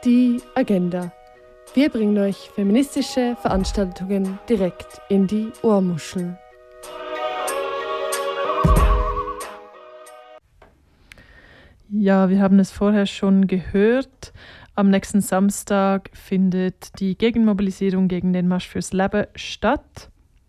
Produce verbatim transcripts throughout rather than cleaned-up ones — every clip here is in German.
Die Agenda. Wir bringen euch feministische Veranstaltungen direkt in die Ohrmuschel. Ja, wir haben es vorher schon gehört. Am nächsten Samstag findet die Gegenmobilisierung gegen den Marsch fürs Leben statt.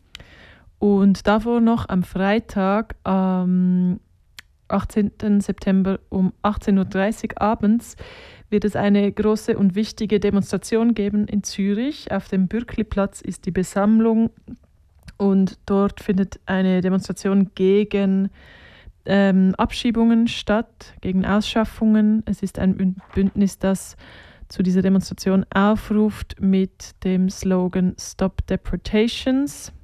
Und davor noch am Freitag, am achtzehnten September um achtzehn Uhr dreißig abends, wird es eine große und wichtige Demonstration geben in Zürich. Auf dem Bürkliplatz ist die Besammlung und dort findet eine Demonstration gegen ähm, Abschiebungen statt, gegen Ausschaffungen. Es ist ein Bündnis, das zu dieser Demonstration aufruft mit dem Slogan Stop Deportations.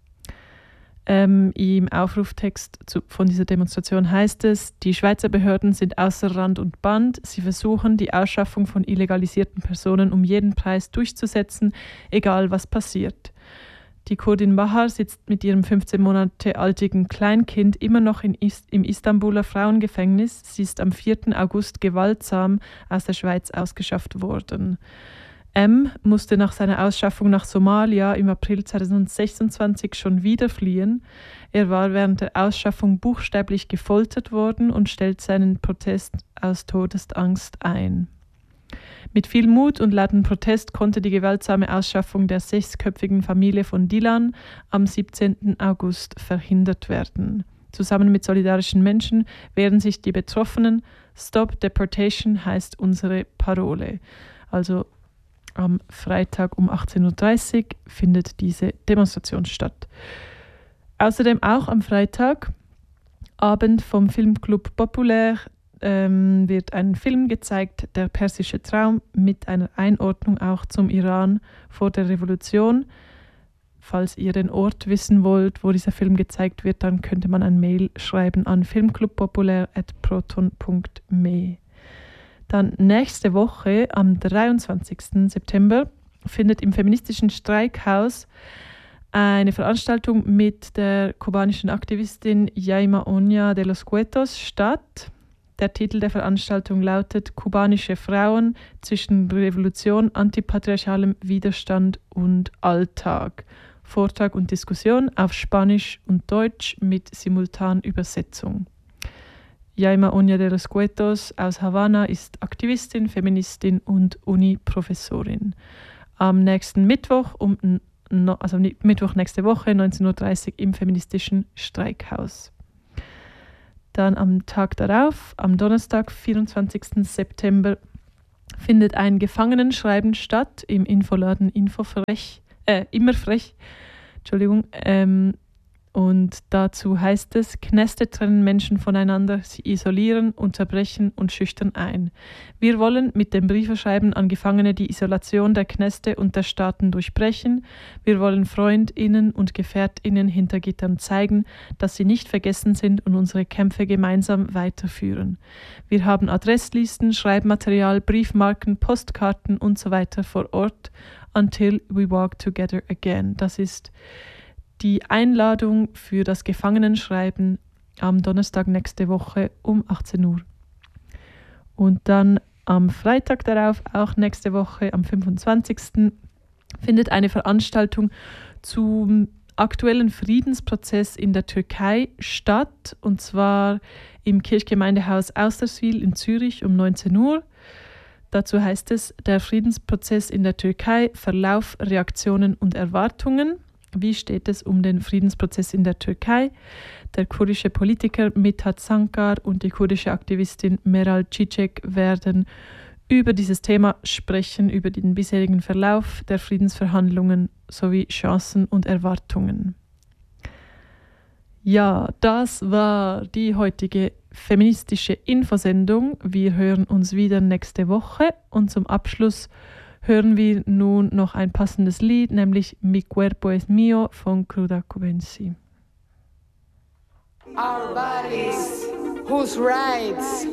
Ähm, Im Aufruftext zu, von dieser Demonstration heißt es: Die Schweizer Behörden sind außer Rand und Band. Sie versuchen, die Ausschaffung von illegalisierten Personen um jeden Preis durchzusetzen, egal was passiert. Die Kurdin Bahar sitzt mit ihrem fünfzehn Monate altigen Kleinkind immer noch in Is- im Istanbuler Frauengefängnis. Sie ist am vierten August gewaltsam aus der Schweiz ausgeschafft worden. M musste nach seiner Ausschaffung nach Somalia im April zweitausendsechsundzwanzig schon wieder fliehen. Er war während der Ausschaffung buchstäblich gefoltert worden und stellt seinen Protest aus Todesangst ein. Mit viel Mut und lautem Protest konnte die gewaltsame Ausschaffung der sechsköpfigen Familie von Dilan am siebzehnten August verhindert werden. Zusammen mit solidarischen Menschen wehren sich die Betroffenen. Stop Deportation heißt unsere Parole. Also am Freitag um achtzehn Uhr dreißig findet diese Demonstration statt. Außerdem auch am Freitagabend vom Filmclub Populaire ähm, wird ein Film gezeigt, Der persische Traum, mit einer Einordnung auch zum Iran vor der Revolution. Falls ihr den Ort wissen wollt, wo dieser Film gezeigt wird, dann könnte man ein Mail schreiben an filmclubpopulaire at proton punkt me. Dann nächste Woche, am dreiundzwanzigsten September, findet im feministischen Streikhaus eine Veranstaltung mit der kubanischen Aktivistin Yaima Oña de los Cuetos statt. Der Titel der Veranstaltung lautet Kubanische Frauen zwischen Revolution, antipatriarchalem Widerstand und Alltag. Vortrag und Diskussion auf Spanisch und Deutsch mit Simultanübersetzung. Yaima Oña de los Cuetos aus Havanna ist Aktivistin, Feministin und Uni-Professorin. Am nächsten Mittwoch, um, also Mittwoch nächste Woche, neunzehn Uhr dreißig im feministischen Streikhaus. Dann am Tag darauf, am Donnerstag, vierundzwanzigsten September, findet ein Gefangenenschreiben statt im Infoladen Infofrech, äh, immer frech, Entschuldigung, ähm, und dazu heißt es: Kneste trennen Menschen voneinander, sie isolieren, unterbrechen und schüchtern ein. Wir wollen mit dem Briefeschreiben an Gefangene die Isolation der Kneste und der Staaten durchbrechen. Wir wollen FreundInnen und GefährtInnen hinter Gittern zeigen, dass sie nicht vergessen sind und unsere Kämpfe gemeinsam weiterführen. Wir haben Adresslisten, Schreibmaterial, Briefmarken, Postkarten und so weiter vor Ort. Until we walk together again. Das ist die Einladung für das Gefangenenschreiben am Donnerstag nächste Woche um achtzehn Uhr. Und dann am Freitag darauf, auch nächste Woche, am fünfundzwanzigsten findet eine Veranstaltung zum aktuellen Friedensprozess in der Türkei statt, und zwar im Kirchgemeindehaus Austerswil in Zürich um neunzehn Uhr. Dazu heißt es: Der Friedensprozess in der Türkei, Verlauf, Reaktionen und Erwartungen. Wie steht es um den Friedensprozess in der Türkei? Der kurdische Politiker Mithat Sankar und die kurdische Aktivistin Meral Çiçek werden über dieses Thema sprechen, über den bisherigen Verlauf der Friedensverhandlungen sowie Chancen und Erwartungen. Ja, das war die heutige feministische Infosendung. Wir hören uns wieder nächste Woche und zum Abschluss hören wir nun noch ein passendes Lied, nämlich Mi Cuerpo es Mio von Kruda Kubensi. Our bodies, whose rights